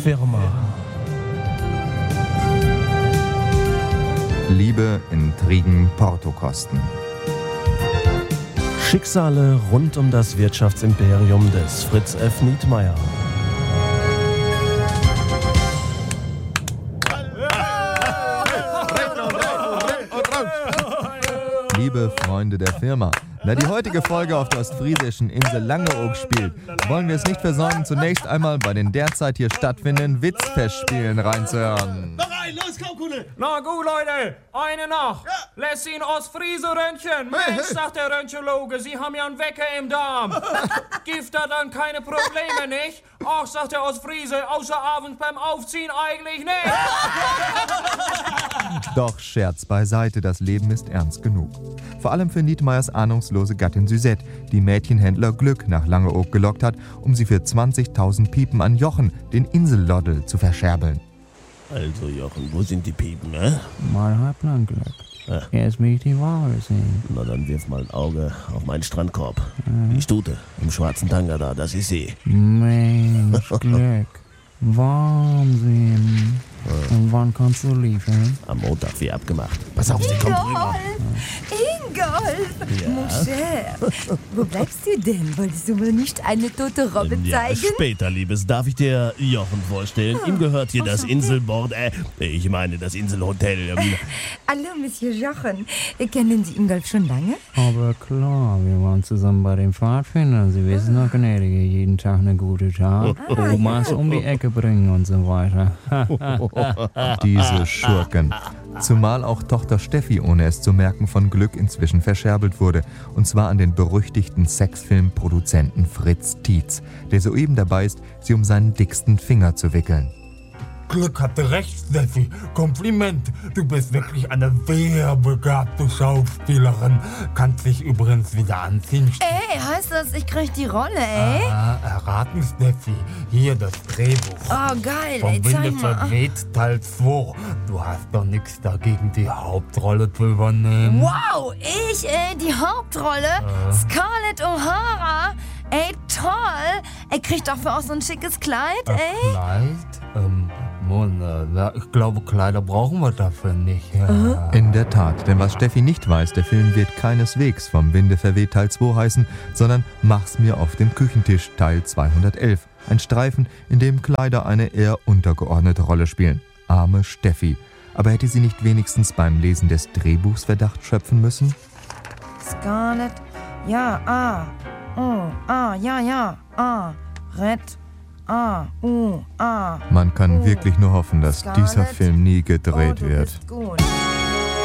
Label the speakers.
Speaker 1: Firma.
Speaker 2: Liebe, Intrigen, Portokosten.
Speaker 1: Schicksale rund um das Wirtschaftsimperium des Fritz F. Nietmeyer.
Speaker 2: Liebe Freunde der Firma, da die heutige Folge auf der ostfriesischen Insel Langeoog spielt, wollen wir es nicht versäumen, zunächst einmal bei den derzeit hier stattfindenden Witzfestspielen reinzuhören.
Speaker 3: Noch ein, los, komm, Kunde!
Speaker 4: Na gut, Leute, eine noch. Ja. Lässt ihn Ostfriese röntgen. Mensch, sagt der Röntgenologe, Sie haben ja einen Wecker im Darm. Gibt da dann keine Probleme, nicht? Ach, sagt der Ostfriese, außer abends beim Aufziehen eigentlich nicht.
Speaker 2: Doch Scherz beiseite, das Leben ist ernst genug. Vor allem für Nietmeyers ahnungslose Gattin Suzette, die Mädchenhändler Glück nach Langeoog gelockt hat, um sie für 20.000 Piepen an Jochen, den Inselloddel, zu verscherbeln.
Speaker 3: Also Jochen, wo sind die Piepen, ne?
Speaker 5: Mal Halbland Glück.
Speaker 3: Ja.
Speaker 5: Erst will ich die Ware sehen.
Speaker 3: Na dann wirf mal ein Auge auf meinen Strandkorb. Die Stute im schwarzen Tanga da, das ist sie.
Speaker 5: Mensch, Glück. Wahnsinn. Und wann kannst du liefern?
Speaker 3: Am Montag wie abgemacht. Pass auf, sie kommt rüber.
Speaker 6: Ingolf!
Speaker 3: Ja?
Speaker 6: Mon cher, wo bleibst du denn? Wolltest du mir nicht eine tote Robbe
Speaker 3: Ja,
Speaker 6: zeigen?
Speaker 3: später, Liebes. Darf ich dir Jochen vorstellen? Ihm gehört hier das Inselbord, ich meine das Inselhotel.
Speaker 6: Hallo, Monsieur Jochen. Kennen Sie Ingolf schon lange?
Speaker 5: Aber klar, wir waren zusammen bei den Pfadfindern. Sie wissen doch, Gnädige, jeden Tag eine gute Tat. Omas um die Ecke bringen und so weiter.
Speaker 2: Diese Schurken. Zumal auch Tochter Steffi, ohne es zu merken, von Glück inzwischen verscherbelt wurde. Und zwar an den berüchtigten Sexfilmproduzenten Fritz Tietz, der soeben dabei ist, sie um seinen dicksten Finger zu wickeln.
Speaker 7: Glück hatte recht, Steffi. Kompliment. Du bist wirklich eine sehr begabte Schauspielerin. Kannst dich übrigens wieder anziehen.
Speaker 6: Ey, heißt das, ich krieg die Rolle, ey?
Speaker 7: Erraten, Steffi. Hier das Drehbuch.
Speaker 6: Oh, geil,
Speaker 7: Vom
Speaker 6: ey, zeig
Speaker 7: Winde
Speaker 6: mal.
Speaker 7: verweht, Teil 2. Du hast doch nichts dagegen, die Hauptrolle zu übernehmen.
Speaker 6: Wow, die Hauptrolle? Scarlett O'Hara? Ey, toll. Er kriegt doch für auch so ein schickes Kleid, ey.
Speaker 7: Kleid? Ich glaube, Kleider brauchen wir dafür nicht.
Speaker 2: In der Tat, denn was Steffi nicht weiß, der Film wird keineswegs vom Winde verweht Teil 2 heißen, sondern Mach's mir auf dem Küchentisch Teil 211. Ein Streifen, in dem Kleider eine eher untergeordnete Rolle spielen. Arme Steffi. Aber hätte sie nicht wenigstens beim Lesen des Drehbuchs Verdacht schöpfen müssen?
Speaker 6: Scarlett, ja, Red,
Speaker 2: Man kann wirklich nur hoffen, dass dieser Film nie gedreht wird.